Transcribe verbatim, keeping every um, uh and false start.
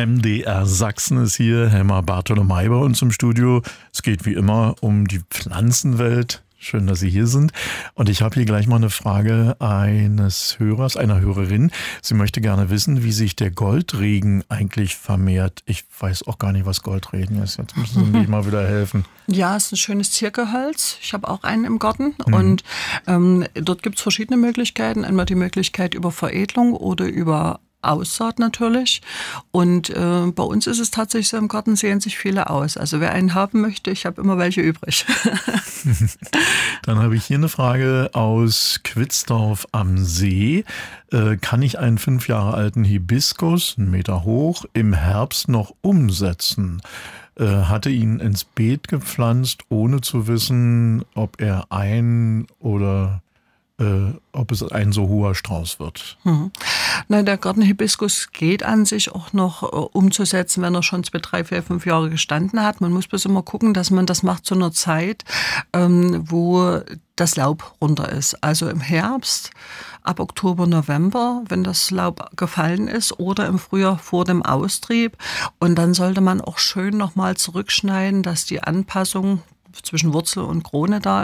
M D R Sachsen ist hier, Helma Bartholomei bei uns im Studio. Es geht wie immer um die Pflanzenwelt. Schön, dass Sie hier sind. Und ich habe hier gleich mal eine Frage eines Hörers, einer Hörerin. Sie möchte gerne wissen, wie sich der Goldregen eigentlich vermehrt. Ich weiß auch gar nicht, was Goldregen ist. Jetzt müssen Sie mir mal wieder helfen. Ja, es ist ein schönes Ziergehölz. Ich habe auch einen im Garten. Mhm. Und ähm, dort gibt es verschiedene Möglichkeiten. Einmal die Möglichkeit über Veredelung oder über Aussaat natürlich. Und äh, bei uns ist es tatsächlich so, im Garten sehen sich viele aus. Also wer einen haben möchte, ich habe immer welche übrig. Dann habe ich hier eine Frage aus Quitzdorf am See. Äh, kann ich einen fünf Jahre alten Hibiskus, einen Meter hoch, im Herbst noch umsetzen? Äh, hatte ihn ins Beet gepflanzt, ohne zu wissen, ob er ein oder Äh, ob es ein so hoher Strauß wird. Hm. Nein, der Gartenhibiskus geht an sich auch noch äh, umzusetzen, wenn er schon zwei, drei, vier, fünf Jahre gestanden hat. Man muss bloß immer gucken, dass man das macht zu einer Zeit, ähm, wo das Laub runter ist. Also im Herbst, ab Oktober, November, wenn das Laub gefallen ist, oder im Frühjahr vor dem Austrieb. Und dann sollte man auch schön nochmal zurückschneiden, dass die Anpassung zwischen Wurzel und Krone da